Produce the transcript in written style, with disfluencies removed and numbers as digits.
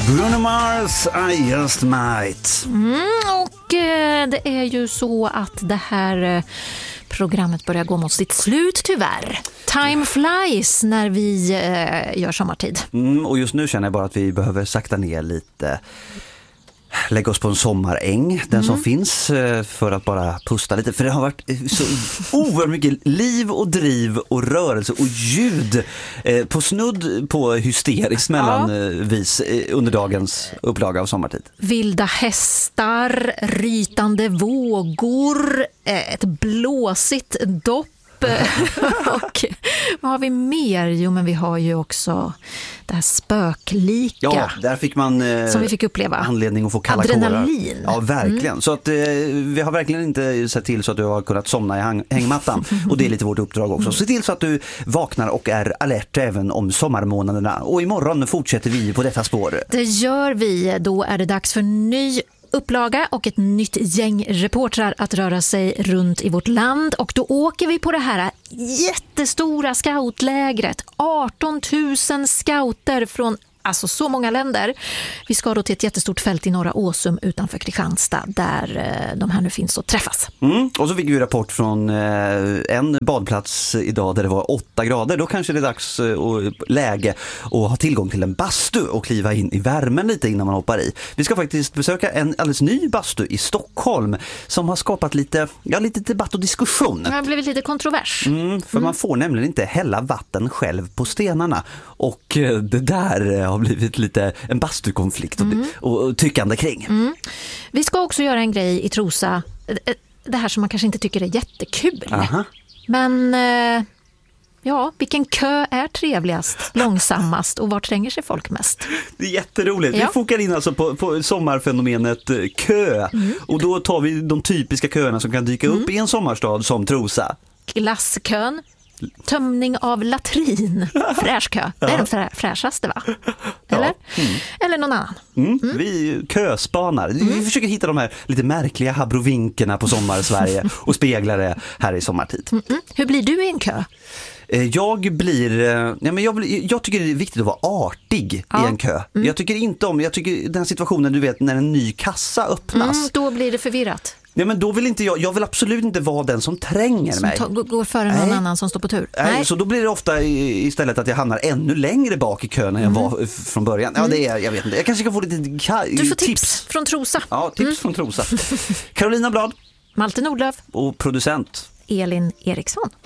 Bruno Mars, I just might. Och det är ju så att det här programmet börjar gå mot sitt slut tyvärr. Time flies när vi gör sommartid. Och just nu känner jag bara att vi behöver sakta ner lite. Lägga oss på en sommaräng, den som finns, för att bara pusta lite. För det har varit så oerhört mycket liv och driv och rörelse och ljud på snudd på hysteriskt mellanvis under dagens upplaga av sommartid. Vilda hästar, rytande vågor, ett blåsigt dopp. Och vad har vi mer? Jo, men vi har ju också det här spöklika. Ja, där fick man som vi fick uppleva. Anledning att få kalla adrenalin. Kårar. Ja, verkligen. Så att vi har verkligen inte sett till så att du har kunnat somna i hängmattan. Och det är lite vårt uppdrag också. Se till så att du vaknar och är alert även om sommarmånaderna. Och imorgon fortsätter vi på detta spår. Det gör vi. Då är det dags för ny upplaga och ett nytt gäng reportrar att röra sig runt i vårt land. Och då åker vi på det här jättestora scoutlägret. 18 000 scouter från så många länder. Vi ska då till ett jättestort fält i norra Åsum utanför Kristianstad där de här nu finns och träffas. Och så fick vi rapport från en badplats idag där det var 8 grader. Då kanske det är dags och läge att ha tillgång till en bastu och kliva in i värmen lite innan man hoppar i. Vi ska faktiskt besöka en alldeles ny bastu i Stockholm som har skapat lite debatt och diskussion. Det har blivit lite kontrovers. För man får nämligen inte hälla vatten själv på stenarna. Och det där har blivit lite en bastukonflikt och tyckande kring. Vi ska också göra en grej i Trosa. Det här som man kanske inte tycker är jättekul. Aha. Men vilken kö är trevligast, långsammast och var tränger sig folk mest? Det är jätteroligt. Vi fokar in alltså på sommarfenomenet kö. Och då tar vi de typiska köerna som kan dyka upp i en sommarstad som Trosa. Glasskön. Tömning av latrin. Fräschkö. Det är den fräschaste, va? Eller? Eller någon annan. Vi köspanar. Vi försöker hitta de här lite märkliga habrovinkerna på sommar-Sverige och speglar det här i sommartid. Hur blir du i en kö? Jag tycker det är viktigt att vara artig i en kö. Jag tycker den situationen, du vet, när en ny kassa öppnas. Då blir det förvirrat. Ja, men då vill inte jag vill absolut inte vara den som tränger mig. Som går före någon annan som står på tur. Nej, så då blir det ofta istället att jag hamnar ännu längre bak i kön än jag var från början. Ja, det är, jag vet inte. Jag kanske kan få lite du får tips från Trosa. Ja, tips från Trosa. Carolina Blad. Malte Nordlöf. Och producent Elin Eriksson.